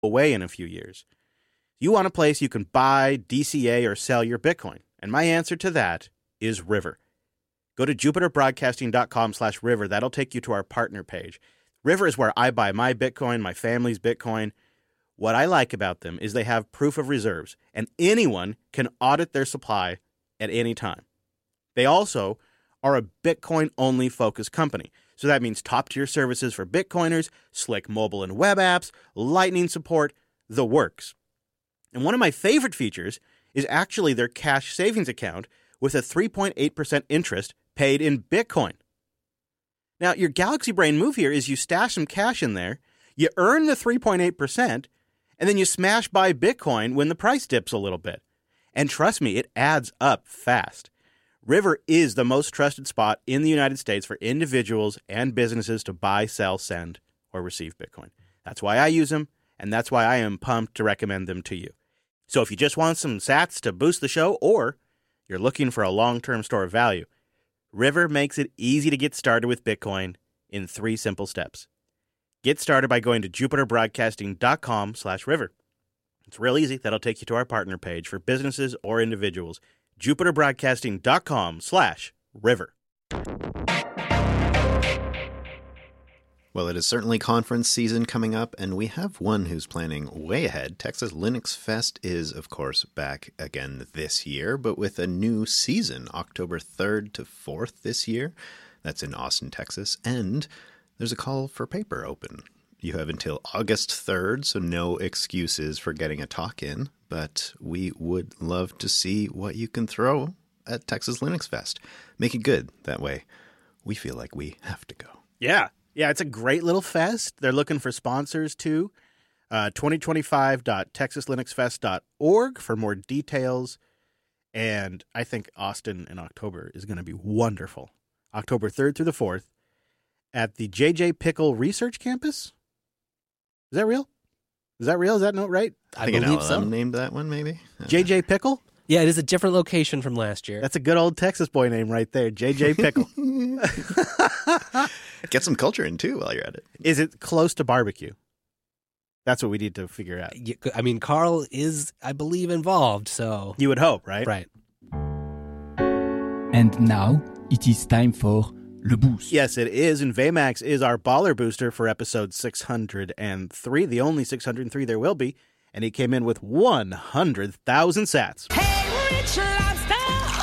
away in a few years. You want a place you can buy, DCA, or sell your Bitcoin. And my answer to that is River. Go to jupiterbroadcasting.com/river. That'll take you to our partner page. River is where I buy my Bitcoin, my family's Bitcoin. What I like about them is they have proof of reserves, and anyone can audit their supply at any time. They also are a Bitcoin-only focused company. So that means top-tier services for Bitcoiners, slick mobile and web apps, Lightning support, the works. And one of my favorite features is actually their cash savings account with a 3.8% interest paid in Bitcoin. Now, your Galaxy Brain move here is you stash some cash in there, you earn the 3.8%, and then you smash buy Bitcoin when the price dips a little bit. And trust me, it adds up fast. River is the most trusted spot in the United States for individuals and businesses to buy, sell, send, or receive Bitcoin. That's why I use them, and that's why I am pumped to recommend them to you. So if you just want some sats to boost the show, or you're looking for a long-term store of value, River makes it easy to get started with Bitcoin in 3 simple steps. Get started by going to jupiterbroadcasting.com/river. It's real easy. That'll take you to our partner page for businesses or individuals. jupiterbroadcasting.com/river. Well, it is certainly conference season coming up, and we have one who's planning way ahead. Texas Linux Fest is, of course, back again this year, but with a new season, October 3rd to 4th this year. That's in Austin, Texas, and there's a call for paper open. You have until August 3rd, so no excuses for getting a talk in, but we would love to see what you can throw at Texas Linux Fest. Make it good. That way, we feel like we have to go. Yeah, it's a great little fest. They're looking for sponsors, too. 2025.texaslinuxfest.org for more details. And I think Austin in October is going to be wonderful. October 3rd through the 4th at the J.J. Pickle Research Campus. Is that real? Is that real? Is that not right? I think believe so. Named that one, maybe? J.J. Pickle? Yeah, it is a different location from last year. That's a good old Texas boy name right there, J.J. Pickle. Get some culture in, too, while you're at it. Is it close to barbecue? That's what we need to figure out. I mean, Carl is, I believe, involved, so... You would hope, right? Right. And now, it is time for Le Boost. Yes, it is, and Vmax is our baller booster for episode 603, the only 603 there will be, and he came in with 100,000 sats. Hey, Rich Lobster!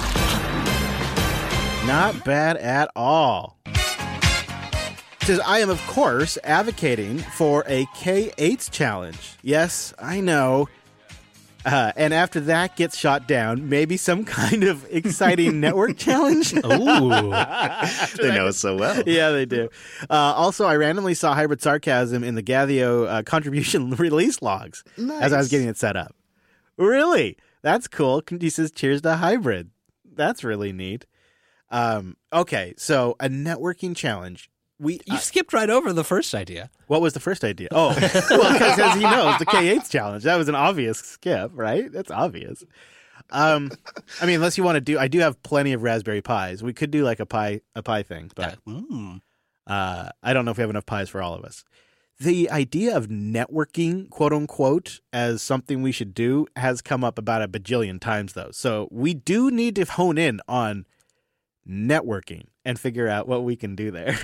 Not bad at all. Says, I am, of course, advocating for a K8s challenge. Yes, I know. And after that gets shot down, maybe some kind of exciting network challenge. Ooh. They know us so well. Yeah, they do. Also, I randomly saw Hybrid Sarcasm in the Gathio contribution release logs as I was getting it set up. Really? That's cool. He says, cheers to Hybrid. That's really neat. Okay, so a networking challenge. You skipped right over the first idea. What was the first idea? Oh, well, because as he knows, the K8s challenge. That was an obvious skip, right? That's obvious. I mean, unless you want to do, I do have plenty of Raspberry Pis. We could do like a pie thing, but I don't know if we have enough pies for all of us. The idea of networking, quote unquote, as something we should do has come up about a bajillion times, though. So we do need to hone in on networking and figure out what we can do there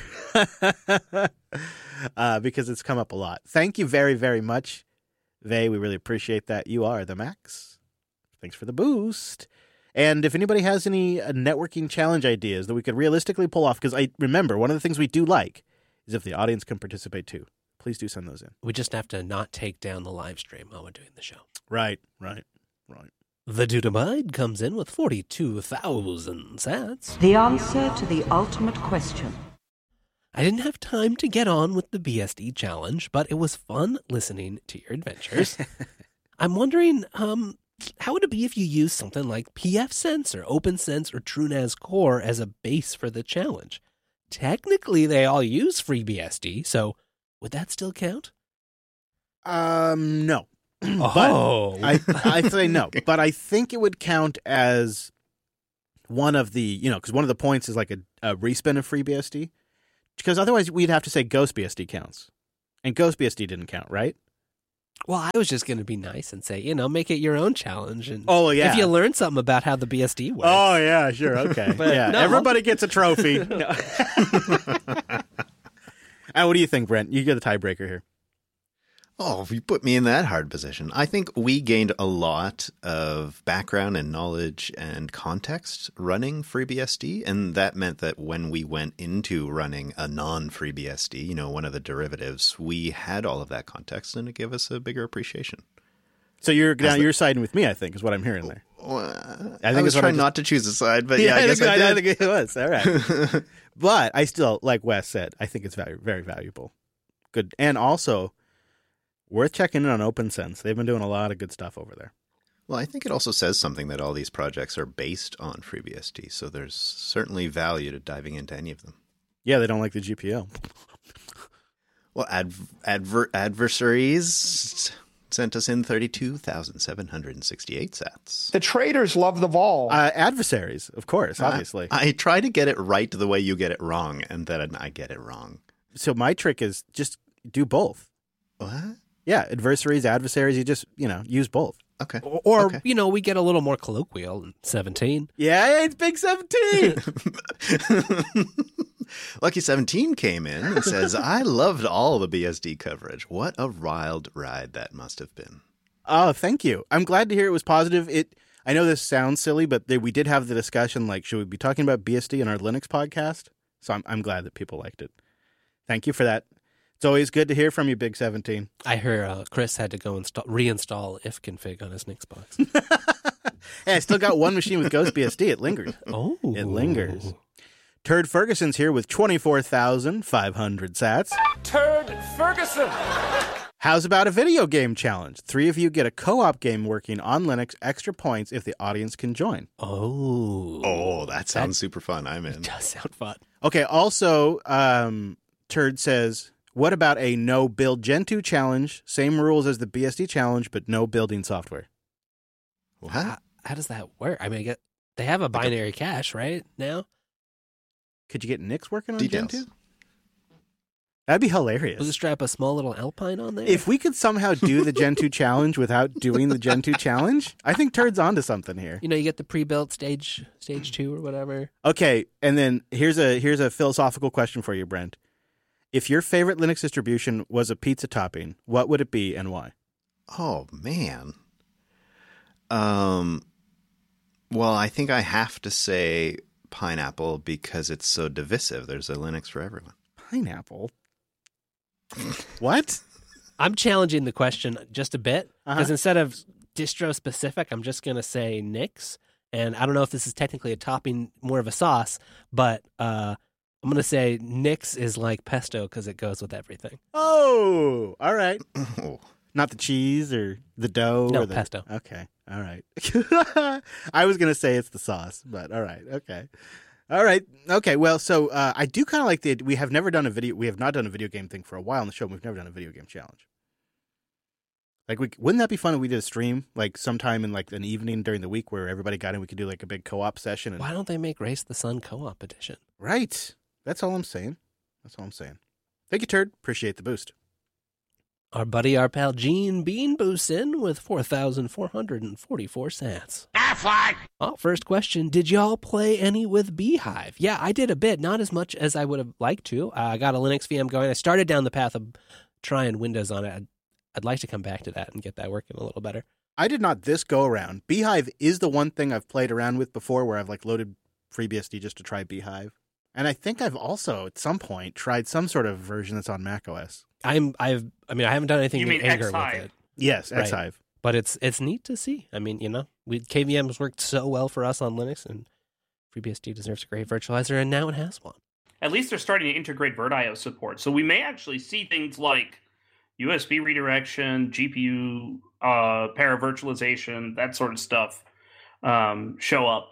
because it's come up a lot. Thank you very, very much, Vay. We really appreciate that. You are the max. Thanks for the boost. And if anybody has any networking challenge ideas that we could realistically pull off, because I remember one of the things we do like is if the audience can participate too. Please do send those in. We just have to not take down the live stream while we're doing the show. Right. The Dudamide comes in with 42,000 sats. The answer to the ultimate question. I didn't have time to get on with the BSD challenge, but it was fun listening to your adventures. I'm wondering, how would it be if you used something like pfSense or OpenSense or TrueNAS Core as a base for the challenge? Technically, they all use FreeBSD, so would that still count? No. Oh. But I say no, but I think it would count as one of the, because one of the points is like a respin of FreeBSD, because otherwise we'd have to say GhostBSD counts, and GhostBSD didn't count, right? Well, I was just going to be nice and say, make it your own challenge. And Oh, yeah. if you learn something about how the BSD works. Oh, yeah, sure. Okay. But yeah, no. everybody gets a trophy. And what do you think, Brent? You're the tiebreaker here. Oh, you put me in that hard position. I think we gained a lot of background and knowledge and context running FreeBSD, and that meant that when we went into running a non-FreeBSD, one of the derivatives, we had all of that context, and it gave us a bigger appreciation. So you're siding with me, I think, is what I'm hearing there. I was trying not to choose a side, but I guess I did. I think it was. All right. But I still, like Wes said, I think it's very valuable. Good. And also, worth checking in on OpenSense. They've been doing a lot of good stuff over there. Well, I think it also says something that all these projects are based on FreeBSD, so there's certainly value to diving into any of them. Yeah, they don't like the GPL. Well, adversaries sent us in 32,768 sats. The traders love the vol. Adversaries, of course, obviously. I try to get it right the way you get it wrong, and then I get it wrong. So my trick is just do both. What? Yeah, adversaries, adversaries, you just, use both. Okay. Or, okay. we get a little more colloquial in 17. Yeah, it's Big 17. Lucky 17 came in and says, I loved all the BSD coverage. What a wild ride that must have been. Oh, thank you. I'm glad to hear it was positive. I know this sounds silly, but we did have the discussion, like, should we be talking about BSD in our Linux podcast? So I'm glad that people liked it. Thank you for that. It's always good to hear from you, Big 17. I hear Chris had to go reinstall ifconfig on his Nixbox. Hey, I still got one machine with Ghost BSD. It lingers. Oh. It lingers. Turd Ferguson's here with 24,500 sats. Turd Ferguson! How's about a video game challenge? 3 of you get a co-op game working on Linux, extra points if the audience can join. Oh, that sounds super fun. I'm in. It does sound fun. Okay, also, Turd says, what about a no build Gentoo challenge? Same rules as the BSD challenge, but no building software. What? How does that work? I mean, they have a binary cache, right, now? Could you get Nix working on Details. Gentoo? That'd be hilarious. Bootstrap a small little Alpine on there? If we could somehow do the Gentoo challenge without doing the Gentoo challenge, I think Turd's onto something here. You get the pre-built stage 2 or whatever. Okay, and then here's a philosophical question for you, Brent. If your favorite Linux distribution was a pizza topping, what would it be and why? Oh, man. Well, I think I have to say Pineapple because it's so divisive. There's a Linux for everyone. Pineapple? What? I'm challenging the question just a bit because instead of distro specific, I'm just going to say Nix. And I don't know if this is technically a topping, more of a sauce, but I'm going to say Nix is like pesto because it goes with everything. Oh, all right. Not the cheese or the dough? No, or the pesto. Okay, all right. I was going to say it's the sauce, but all right, okay. All right. Okay. Well, so I do kind of like we have not done a video game thing for a while on the show. We've never done a video game challenge. Like, wouldn't that be fun if we did a stream, like sometime in like an evening during the week where everybody got in, we could do like a big co-op session. And... Why don't they make Race the Sun co-op edition? Right. That's all I'm saying. Thank you, Turd. Appreciate the boost. Our pal Gene Bean boosts in with 4,444 sats. First question, did y'all play any with Beehive? Yeah, I did a bit, not as much as I would have liked to. I got a Linux VM going. I started down the path of trying Windows on it. I'd like to come back to that and get that working a little better. I did not this go around. Beehive is the one thing I've played around with before where I've like loaded FreeBSD just to try Beehive. And I think I've also at some point tried some sort of version that's on macOS. I haven't done anything in anger with it. Yes, Right. Xhive. But it's neat to see. I mean, KVM's worked so well for us on Linux, and FreeBSD deserves a great virtualizer, and now it has one. At least they're starting to integrate VirtIO support, so we may actually see things like USB redirection, GPU para-virtualization, that sort of stuff show up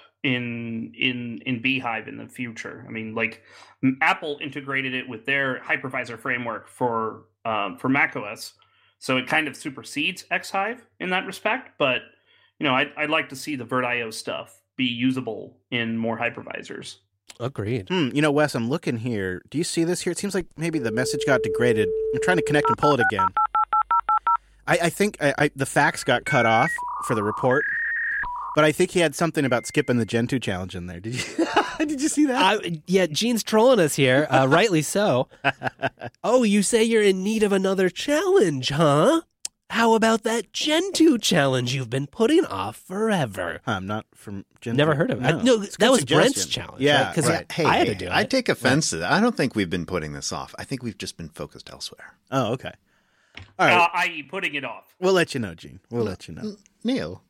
in Beehive in the future. I mean, like Apple integrated it with their hypervisor framework for macOS, so it kind of supersedes Xhive in that respect. But I'd like to see the VirtIO stuff be usable in more hypervisors. Agreed. Wes, I'm looking here. Do you see this here? It seems like maybe the message got degraded. I'm trying to connect and pull it again. I think the facts got cut off for the report, but I think he had something about skipping the Gen 2 challenge in there. Did you Did you see that? Yeah, Gene's trolling us here, rightly so. Oh, you say you're in need of another challenge, huh? How about that Gen 2 challenge you've been putting off forever? I'm not from Gen 2. Never heard of it. No, that was Brent's challenge. Yeah, because right. I had to do it. I take offense to that. I don't think we've been putting this off. I think we've just been focused elsewhere. Oh, okay. All right. I.e. putting it off. We'll let you know, Gene. We'll let you know. Neil.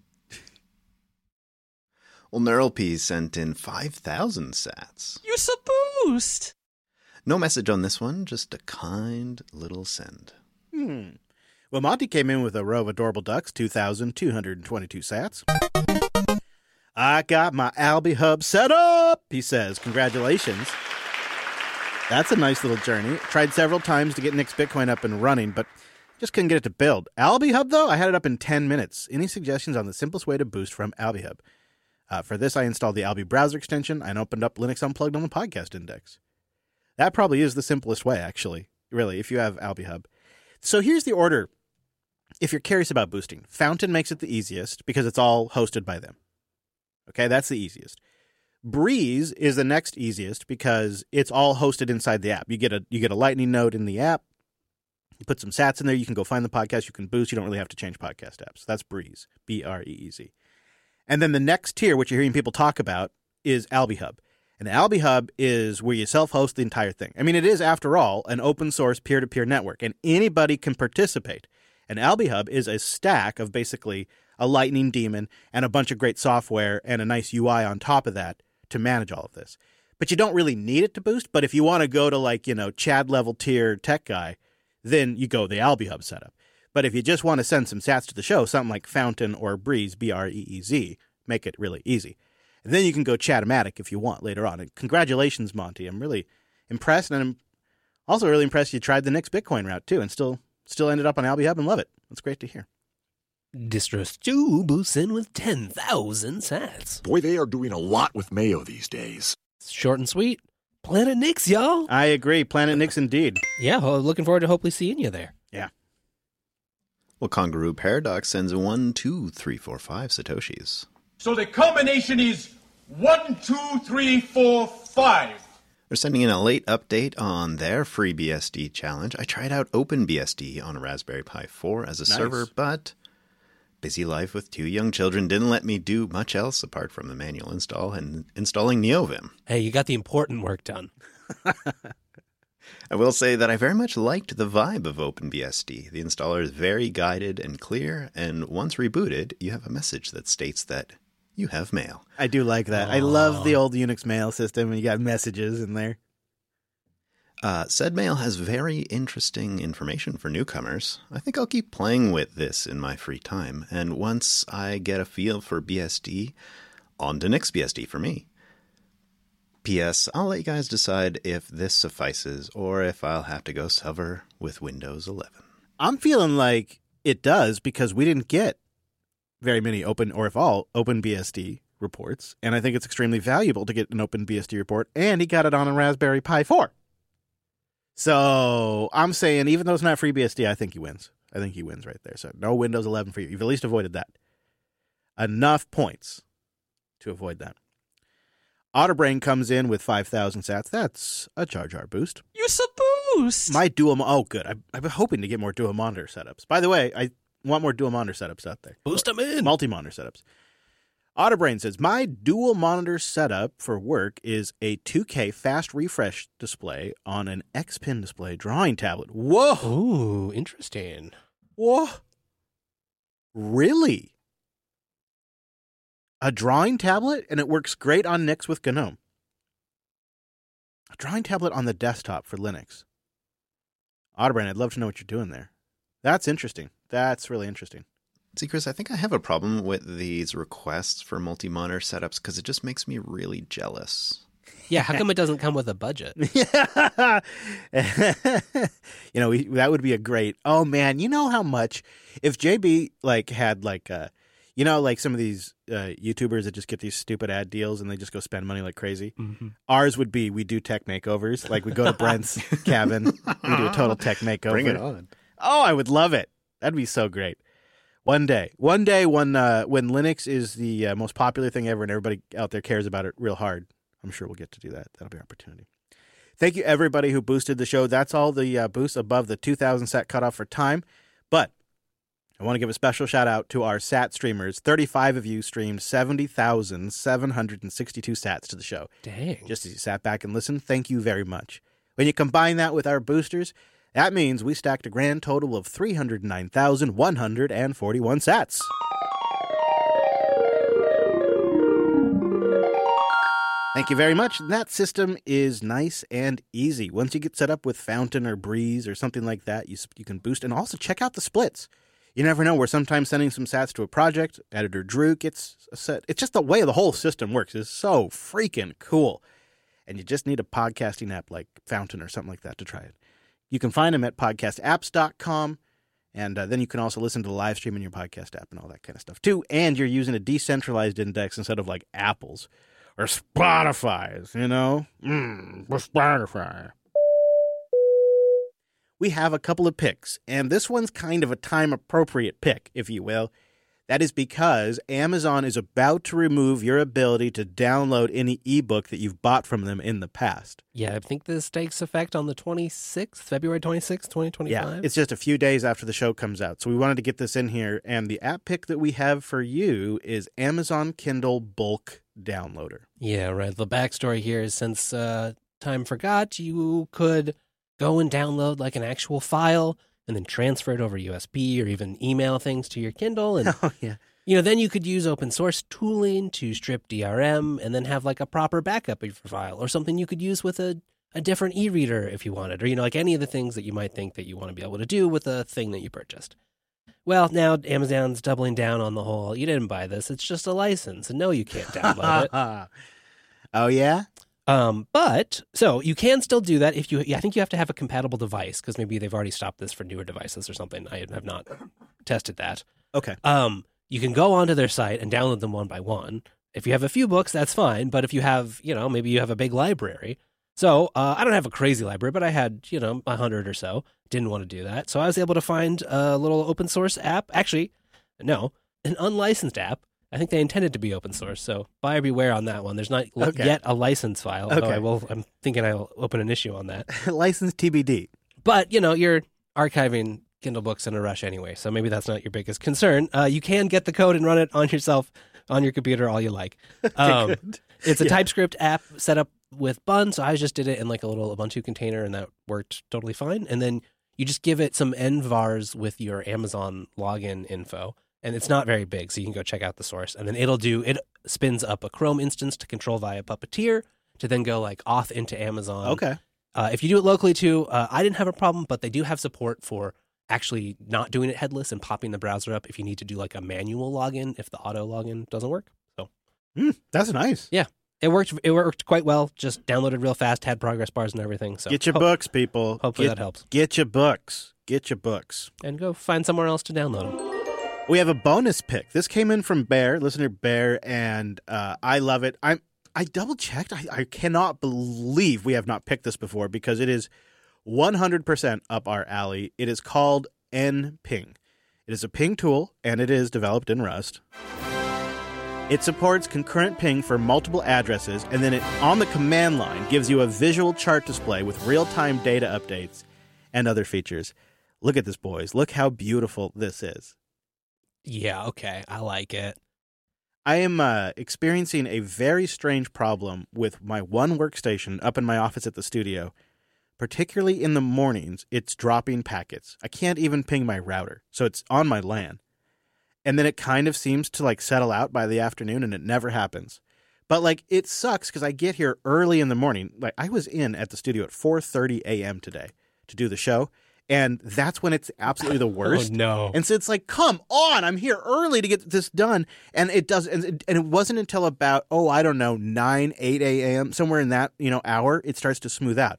Well, Neural P sent in 5,000 sats. You're so boost. No message on this one, just a kind little send. Well, Monty came in with a row of adorable ducks, 2,222 sats. I got my Albi Hub set up, he says. Congratulations. That's a nice little journey. Tried several times to get Nick's Bitcoin up and running, but just couldn't get it to build. Albi Hub, though, I had it up in 10 minutes. Any suggestions on the simplest way to boost from Albi Hub? For this, I installed the Albi browser extension and opened up Linux Unplugged on the podcast index. That probably is the simplest way, actually, really, if you have Albi Hub. So here's the order. If you're curious about boosting, Fountain makes it the easiest because it's all hosted by them. Okay, that's the easiest. Breeze is the next easiest because it's all hosted inside the app. You get a Lightning node in the app. You put some sats in there. You can go find the podcast. You can boost. You don't really have to change podcast apps. That's Breeze, B-R-E-E-Z. And then the next tier, which you're hearing people talk about, is Albi Hub. And Albi Hub is where you self-host the entire thing. I mean, it is, after all, an open-source peer-to-peer network, and anybody can participate. And Albi Hub is a stack of basically a Lightning daemon and a bunch of great software and a nice UI on top of that to manage all of this. But you don't really need it to boost. But if you want to go to Chad level tier tech guy, then you go the Albi Hub setup. But if you just want to send some sats to the show, something like Fountain or Breeze, B-R-E-E-Z, make it really easy. And then you can go Chat-O-Matic if you want later on. And congratulations, Monty. I'm really impressed. And I'm also really impressed you tried the Nick's Bitcoin route, too, and still ended up on Albi Hub and love it. That's great to hear. Distro Stew boosts in with 10,000 sats. Boy, they are doing a lot with Mayo these days. Short and sweet. Planet Nix, y'all. I agree. Planet Nix indeed. Yeah, well, looking forward to hopefully seeing you there. Yeah. Well, Kangaroo Paradox sends 1, 2, 3, 4, 5 Satoshis. So the combination is 1, 2, 3, 4, 5. They're sending in a late update on their FreeBSD challenge. I tried out OpenBSD on a Raspberry Pi 4 as a server, but busy life with 2 young children didn't let me do much else apart from the manual install and installing NeoVim. Hey, you got the important work done. I will say that I very much liked the vibe of OpenBSD. The installer is very guided and clear, and once rebooted, you have a message that states that you have mail. I do like that. I love the old Unix mail system, and you got messages in there. Said mail has very interesting information for newcomers. I think I'll keep playing with this in my free time, and once I get a feel for BSD, on to NixBSD for me. P.S. I'll let you guys decide if this suffices or if I'll have to go suffer with Windows 11. I'm feeling like it does because we didn't get very many OpenBSD reports, and I think it's extremely valuable to get an OpenBSD report, and he got it on a Raspberry Pi 4. So I'm saying, even though it's not FreeBSD, I think he wins. I think he wins right there. So no Windows 11 for you. You've at least avoided that. Enough points to avoid that. Otterbrain comes in with 5,000 sats. That's a Jar Jar boost. You're so boost. My dual... Oh, good. I've been hoping to get more dual monitor setups. By the way, I want more dual monitor setups out there. Boost them in. Multi-monitor setups. Otterbrain says, my dual monitor setup for work is a 2K fast refresh display on an X-Pin display drawing tablet. Whoa. Ooh, interesting. Whoa. Really? A drawing tablet, and it works great on Nix with GNOME. A drawing tablet on the desktop for Linux. Otterbrain, I'd love to know what you're doing there. That's interesting. That's really interesting. See, Chris, I think I have a problem with these requests for multi-monitor setups because it just makes me really jealous. Yeah, how come it doesn't come with a budget? Yeah. That would be a great... Oh, man, you know how much... If JB had some of these YouTubers that just get these stupid ad deals and they just go spend money like crazy. Mm-hmm. Ours would be, we do tech makeovers. Like we go to Brent's cabin, we do a total tech makeover. Bring it on. Oh, I would love it. That'd be so great. One day, when Linux is the most popular thing ever and everybody out there cares about it real hard, I'm sure we'll get to do that. That'll be an opportunity. Thank you, everybody who boosted the show. That's all the boosts above the 2,000 sat cutoff for time. But I want to give a special shout out to our sat streamers. 35 of you streamed 70,762 sats to the show. Dang. Just as you sat back and listened, thank you very much. When you combine that with our boosters, that means we stacked a grand total of 309,141 sats. Thank you very much. That system is nice and easy. Once you get set up with Fountain or Breeze or something like that, you can boost. And also check out the splits. You never know. We're sometimes sending some sats to a project. Editor Drew gets a set. It's just the way the whole system works. It's so freaking cool. And you just need a podcasting app like Fountain or something like that to try it. You can find them at podcastapps.com. And then you can also listen to the live stream in your podcast app and all that kind of stuff too. And you're using a decentralized index instead of like Apple's or Spotify's, you know? Spotify. We have a couple of picks, and this one's kind of a time-appropriate pick, if you will. That is because Amazon is about to remove your ability to download any ebook that you've bought from them in the past. Yeah, I think this takes effect on the 26th, February 26th, 2025. Yeah, it's just a few days after the show comes out. So we wanted to get this in here, and the app pick that we have for you is Amazon Kindle Bulk Downloader. Yeah, right. The backstory here is since time forgot, you could go and download like an actual file and then transfer it over USB or even email things to your Kindle. And, then you could use open source tooling to strip DRM and then have like a proper backup of your file or something you could use with a different e-reader if you wanted, or, like any of the things that you might think that you want to be able to do with a thing that you purchased. Well, now Amazon's doubling down on the whole, you didn't buy this, it's just a license, and no, you can't download it. Oh, yeah? But so you can still do that if I think you have to have a compatible device because maybe they've already stopped this for newer devices or something. I have not tested that. Okay. You can go onto their site and download them one by one. If you have a few books, that's fine. But if you have, maybe you have a big library. So I don't have a crazy library, but I had, 100 or so. Didn't want to do that. So I was able to find a little open source app. Actually, no, an unlicensed app. I think they intended to be open source, so buyer beware on that one. There's not yet a license file. Okay. I'm thinking I'll open an issue on that. License TBD. But, you're archiving Kindle books in a rush anyway, so maybe that's not your biggest concern. You can get the code and run it on yourself, on your computer, all you like. It's a TypeScript app set up with Bun, so I just did it in like a little Ubuntu container, and that worked totally fine. And then you just give it some envars with your Amazon login info. And it's not very big, so you can go check out the source. And then it spins up a Chrome instance to control via Puppeteer to then go like auth into Amazon. Okay. If you do it locally too, I didn't have a problem, but they do have support for actually not doing it headless and popping the browser up if you need to do like a manual login if the auto login doesn't work. So that's nice. Yeah. It worked quite well. Just downloaded real fast, had progress bars and everything. So get your books, people. Hopefully that helps. Get your books. Get your books. And go find somewhere else to download them. We have a bonus pick. This came in from Bear, listener Bear, and I love it. I double-checked. I cannot believe we have not picked this before because it is 100% up our alley. It is called NPing. It is a ping tool, and it is developed in Rust. It supports concurrent ping for multiple addresses, and then it, on the command line, gives you a visual chart display with real-time data updates and other features. Look at this, boys. Look how beautiful this is. Yeah, okay. I like it. I am experiencing a very strange problem with my one workstation up in my office at the studio. Particularly in the mornings, it's dropping packets. I can't even ping my router, so it's on my LAN. And then it kind of seems to like settle out by the afternoon, and it never happens. But like it sucks because I get here early in the morning. Like I was in at the studio at 4:30 a.m. today to do the show. And that's when it's absolutely the worst. Oh, no. And so it's like, come on, I'm here early to get this done. And it does. And it wasn't until about, 9, 8 a.m., somewhere in that, hour, it starts to smooth out.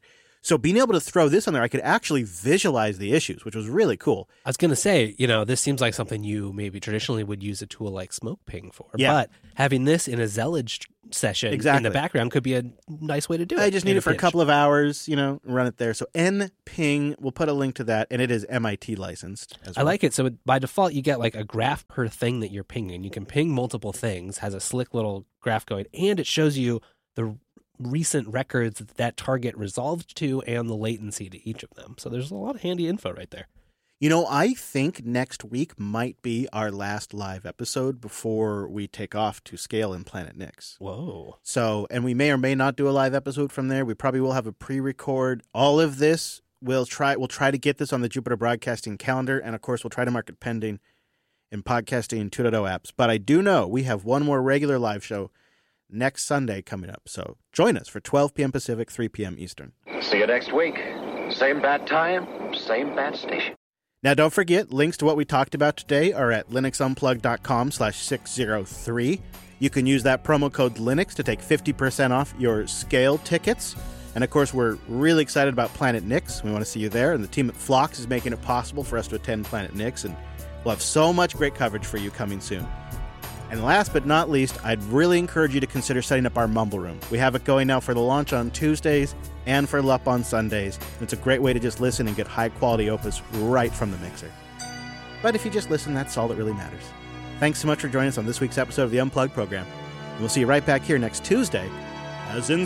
So being able to throw this on there, I could actually visualize the issues, which was really cool. I was going to say, this seems like something you maybe traditionally would use a tool like SmokePing for. Yeah. But having this in a Zellige session in the background could be a nice way to do it. I just need it for a couple of hours, run it there. So NPing, we'll put a link to that, and it is MIT licensed as well. I like it. So by default, you get like a graph per thing that you're pinging. You can ping multiple things, has a slick little graph going, and it shows you the recent records that target resolved to and the latency to each of them. So there's a lot of handy info right there. I think next week might be our last live episode before we take off to scale in Planet Nix. Whoa. So, and we may or may not do a live episode from there. We probably will have a pre-record. All of this, we'll try to get this on the Jupiter Broadcasting calendar, and of course we'll try to mark it pending in Podcasting 2.0 apps. But I do know we have one more regular live show next Sunday coming up. So join us for 12 p.m. Pacific, 3 p.m. Eastern. See you next week. Same bad time, same bad station. Now, don't forget, links to what we talked about today are at linuxunplugged.com/603. You can use that promo code Linux to take 50% off your scale tickets. And of course, we're really excited about Planet Nix. We want to see you there. And the team at Phlox is making it possible for us to attend Planet Nix. And we'll have so much great coverage for you coming soon. And last but not least, I'd really encourage you to consider setting up our Mumble Room. We have it going now for the launch on Tuesdays and for LUP on Sundays. It's a great way to just listen and get high-quality Opus right from the mixer. But if you just listen, that's all that really matters. Thanks so much for joining us on this week's episode of the Unplugged program. And we'll see you right back here next Tuesday, as in